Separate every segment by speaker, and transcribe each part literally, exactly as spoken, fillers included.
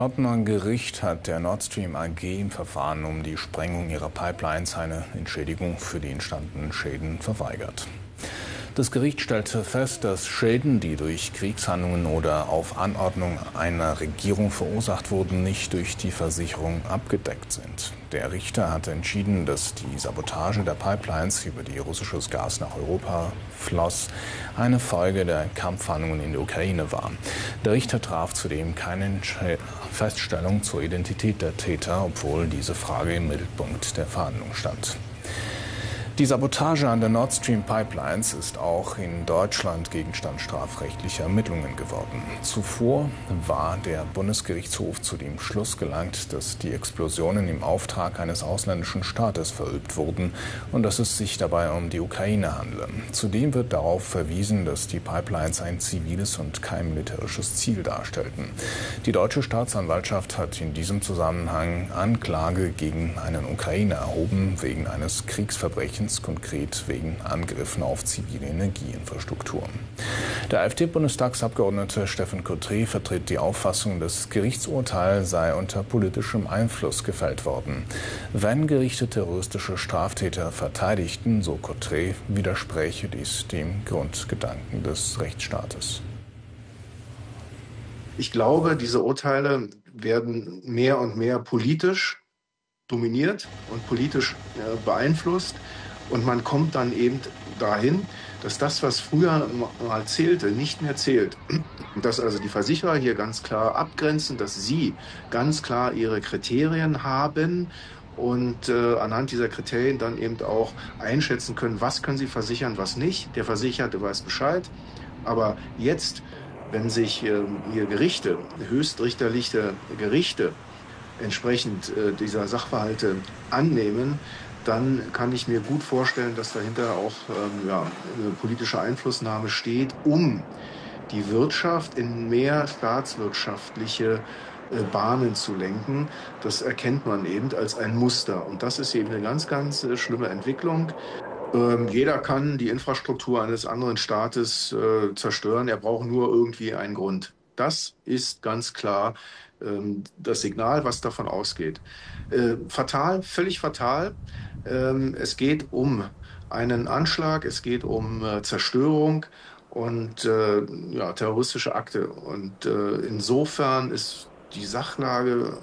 Speaker 1: Das Londoner Gericht hat der Nord Stream A G im Verfahren um die Sprengung ihrer Pipelines eine Entschädigung für die entstandenen Schäden verweigert. Das Gericht stellte fest, dass Schäden, die durch Kriegshandlungen oder auf Anordnung einer Regierung verursacht wurden, nicht durch die Versicherung abgedeckt sind. Der Richter hatte entschieden, dass die Sabotage der Pipelines, über die russisches Gas nach Europa floss, eine Folge der Kampfhandlungen in der Ukraine war. Der Richter traf zudem keine Feststellung zur Identität der Täter, obwohl diese Frage im Mittelpunkt der Verhandlung stand. Die Sabotage an der Nord Stream Pipelines ist auch in Deutschland Gegenstand strafrechtlicher Ermittlungen geworden. Zuvor war der Bundesgerichtshof zu dem Schluss gelangt, dass die Explosionen im Auftrag eines ausländischen Staates verübt wurden und dass es sich dabei um die Ukraine handle. Zudem wird darauf verwiesen, dass die Pipelines ein ziviles und kein militärisches Ziel darstellten. Die deutsche Staatsanwaltschaft hat in diesem Zusammenhang Anklage gegen einen Ukrainer erhoben wegen eines Kriegsverbrechens, konkret wegen Angriffen auf zivile Energieinfrastruktur. Der AfD-Bundestagsabgeordnete Stephan Cotré vertritt die Auffassung, das Gerichtsurteil sei unter politischem Einfluss gefällt worden. Wenn Gerichte terroristische Straftäter verteidigten, so Cotré, widerspräche dies dem Grundgedanken des Rechtsstaates.
Speaker 2: Ich glaube, diese Urteile werden mehr und mehr politisch dominiert und politisch äh, beeinflusst. Und man kommt dann eben dahin, dass das, was früher mal zählte, nicht mehr zählt. Dass also die Versicherer hier ganz klar abgrenzen, dass sie ganz klar ihre Kriterien haben und äh, anhand dieser Kriterien dann eben auch einschätzen können, was können sie versichern, was nicht. Der Versicherte weiß Bescheid. Aber jetzt, wenn sich äh, hier Gerichte, höchstrichterliche Gerichte entsprechend äh, dieser Sachverhalte annehmen, dann kann ich mir gut vorstellen, dass dahinter auch ähm, ja, eine politische Einflussnahme steht, um die Wirtschaft in mehr staatswirtschaftliche äh, Bahnen zu lenken. Das erkennt man eben als ein Muster. Und das ist eben eine ganz, ganz äh, schlimme Entwicklung. Ähm, jeder kann die Infrastruktur eines anderen Staates äh, zerstören. Er braucht nur irgendwie einen Grund. Das ist ganz klar ähm, das Signal, was davon ausgeht. Äh, fatal, völlig fatal. Ähm, es geht um einen Anschlag, es geht um äh, Zerstörung und äh, ja, terroristische Akte. Und äh, insofern ist die Sachlage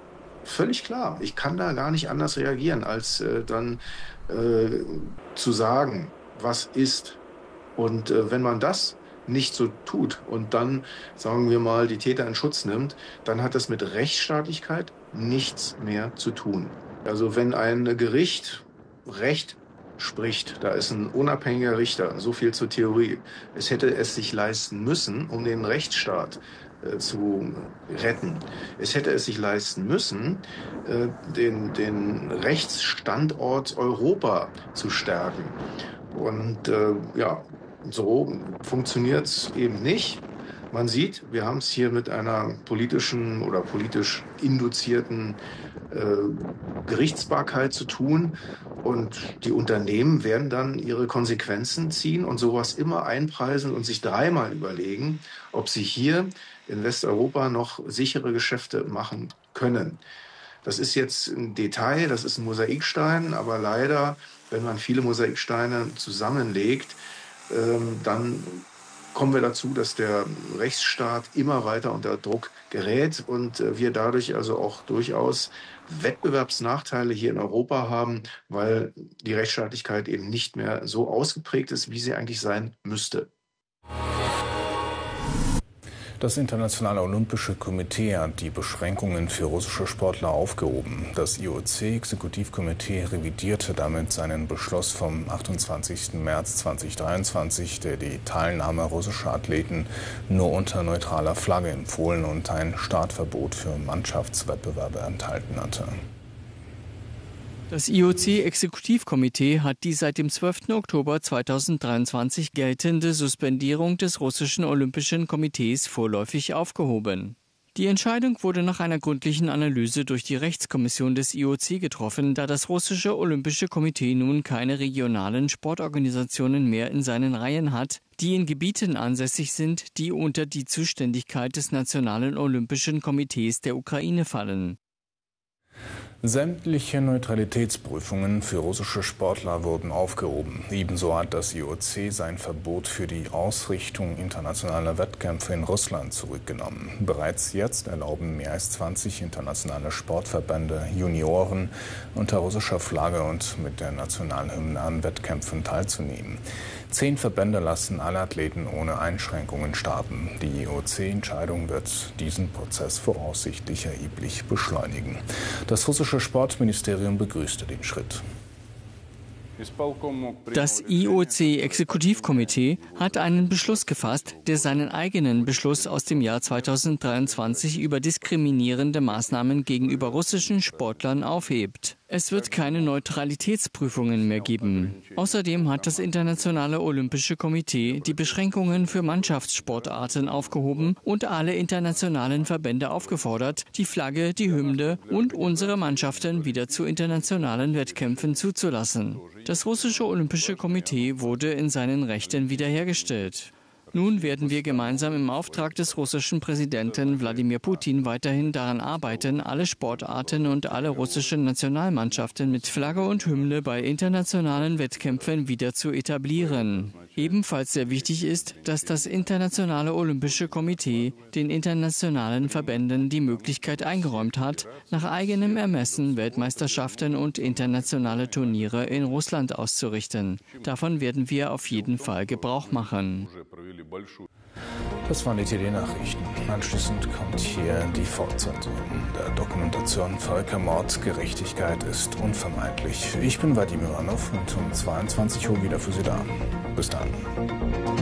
Speaker 2: völlig klar. Ich kann da gar nicht anders reagieren, als äh, dann äh, zu sagen, was ist. Und äh, wenn man das nicht so tut und dann, sagen wir mal, die Täter in Schutz nimmt, dann hat das mit Rechtsstaatlichkeit nichts mehr zu tun. Also wenn ein Gericht Recht spricht, da ist ein unabhängiger Richter, so viel zur Theorie. Es hätte es sich leisten müssen, um den Rechtsstaat äh, zu retten. Es hätte es sich leisten müssen, äh, den, den Rechtsstandort Europa zu stärken. Und äh, ja, so funktioniert es eben nicht. Man sieht, wir haben es hier mit einer politischen oder politisch induzierten äh, Gerichtsbarkeit zu tun. Und die Unternehmen werden dann ihre Konsequenzen ziehen und sowas immer einpreisen und sich dreimal überlegen, ob sie hier in Westeuropa noch sichere Geschäfte machen können. Das ist jetzt ein Detail, das ist ein Mosaikstein, aber leider, wenn man viele Mosaiksteine zusammenlegt, ähm, dann kommen wir dazu, dass der Rechtsstaat immer weiter unter Druck gerät und äh, wir dadurch also auch durchaus Wettbewerbsnachteile hier in Europa haben, weil die Rechtsstaatlichkeit eben nicht mehr so ausgeprägt ist, wie sie eigentlich sein müsste.
Speaker 1: Das Internationale Olympische Komitee hat die Beschränkungen für russische Sportler aufgehoben. Das I O C-Exekutivkomitee revidierte damit seinen Beschluss vom achtundzwanzigsten März zweitausenddreiundzwanzig, der die Teilnahme russischer Athleten nur unter neutraler Flagge empfohlen und ein Startverbot für Mannschaftswettbewerbe enthalten hatte.
Speaker 3: Das I O C-Exekutivkomitee hat die seit dem zwölften Oktober zweitausenddreiundzwanzig geltende Suspendierung des russischen Olympischen Komitees vorläufig aufgehoben. Die Entscheidung wurde nach einer gründlichen Analyse durch die Rechtskommission des I O C getroffen, da das russische Olympische Komitee nun keine regionalen Sportorganisationen mehr in seinen Reihen hat, die in Gebieten ansässig sind, die unter die Zuständigkeit des Nationalen Olympischen Komitees der Ukraine fallen.
Speaker 1: Sämtliche Neutralitätsprüfungen für russische Sportler wurden aufgehoben. Ebenso hat das I O C sein Verbot für die Ausrichtung internationaler Wettkämpfe in Russland zurückgenommen. Bereits jetzt erlauben mehr als zwanzig internationale Sportverbände Junioren unter russischer Flagge und mit der Nationalhymne an Wettkämpfen teilzunehmen. Zehn Verbände lassen alle Athleten ohne Einschränkungen starten. Die I O C-Entscheidung wird diesen Prozess voraussichtlich erheblich beschleunigen. Das russische Sportministerium begrüßte den Schritt.
Speaker 3: Das I O C-Exekutivkomitee hat einen Beschluss gefasst, der seinen eigenen Beschluss aus dem Jahr zweitausenddreiundzwanzig über diskriminierende Maßnahmen gegenüber russischen Sportlern aufhebt. Es wird keine Neutralitätsprüfungen mehr geben. Außerdem hat das Internationale Olympische Komitee die Beschränkungen für Mannschaftssportarten aufgehoben und alle internationalen Verbände aufgefordert, die Flagge, die Hymne und unsere Mannschaften wieder zu internationalen Wettkämpfen zuzulassen. Das russische Olympische Komitee wurde in seinen Rechten wiederhergestellt. Nun werden wir gemeinsam im Auftrag des russischen Präsidenten Wladimir Putin weiterhin daran arbeiten, alle Sportarten und alle russischen Nationalmannschaften mit Flagge und Hymne bei internationalen Wettkämpfen wieder zu etablieren. Ebenfalls sehr wichtig ist, dass das Internationale Olympische Komitee den internationalen Verbänden die Möglichkeit eingeräumt hat, nach eigenem Ermessen Weltmeisterschaften und internationale Turniere in Russland auszurichten. Davon werden wir auf jeden Fall Gebrauch machen.
Speaker 1: Das waren die T D-Nachrichten. Anschließend kommt hier die Fortsetzung der Dokumentation Völkermord, Gerechtigkeit ist unvermeidlich. Ich bin Vadim Ivanov und um zweiundzwanzig Uhr wieder für Sie da. Bis dann.